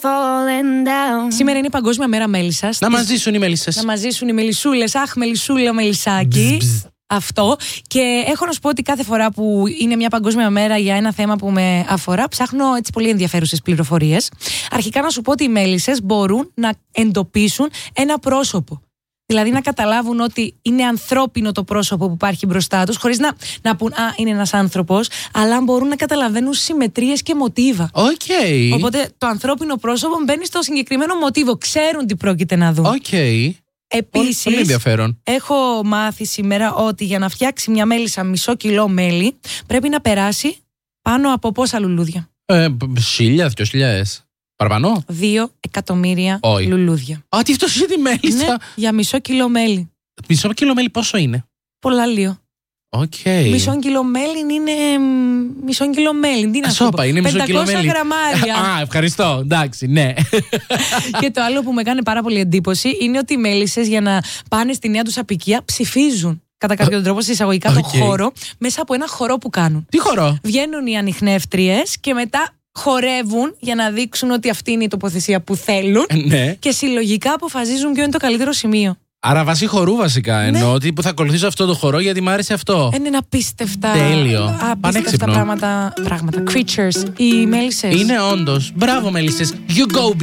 Σήμερα είναι η Παγκόσμια Μέρα Μέλισσας. Να μας ζήσουν οι μέλισσες. Να μας ζήσουν οι μελισσούλες. Αχ, μελισσούλα, μελισσάκι. Αυτό. Και έχω να σου πω ότι κάθε φορά που είναι μια παγκόσμια μέρα για ένα θέμα που με αφορά, ψάχνω έτσι πολύ ενδιαφέρουσες πληροφορίες. Αρχικά να σου πω ότι οι μέλισσες μπορούν να εντοπίσουν ένα πρόσωπο. Δηλαδή να καταλάβουν ότι είναι ανθρώπινο το πρόσωπο που υπάρχει μπροστά τους, χωρίς να πούν «Α, είναι ένας άνθρωπος», αλλά μπορούν να καταλαβαίνουν συμμετρίες και μοτίβα. Okay. Οπότε το ανθρώπινο πρόσωπο μπαίνει στο συγκεκριμένο μοτίβο. Ξέρουν τι πρόκειται να δουν. Επίσης, πολύ ενδιαφέρον. Έχω μάθει σήμερα ότι για να φτιάξει μια μέλισσα μισό κιλό μέλι πρέπει να περάσει πάνω από πόσα λουλούδια? 1.000, 2.000. Παραπανώ? 2 εκατομμύρια λουλούδια. Α, τι αυτός είναι τη μέλισσα. Ναι, για μισό κιλό μέλι. Μισό κιλό μέλι πόσο είναι? Πολλά λίγο. Μισό κιλό μέλι είναι μισό κιλό μέλι. Τι να σου πω, είναι 500 γραμμάρια. Α, ευχαριστώ. Εντάξει, ναι. Και το άλλο που με κάνει πάρα πολύ εντύπωση είναι ότι οι μέλισσες για να πάνε στη νέα τους απικία ψηφίζουν κατά κάποιον τρόπο σε εισαγωγικά το χώρο μέσα από ένα χορό που κάνουν. Τι χορό? Βγαίνουν οι ανιχνεύτριες και μετά χορεύουν για να δείξουν ότι αυτή είναι η τοποθεσία που θέλουν. Ναι. Και συλλογικά αποφασίζουν ποιο είναι το καλύτερο σημείο. Άρα βάσει χορού βασικά. Ναι. Εννοώ ότι θα ακολουθήσω αυτό το χορό γιατί μου άρεσε αυτό. Είναι απίστευτα. Τέλειο. Απίστευτα πράγματα. Creatures. Οι μέλισσες. Είναι όντως. Μπράβο, μέλισσες. You go,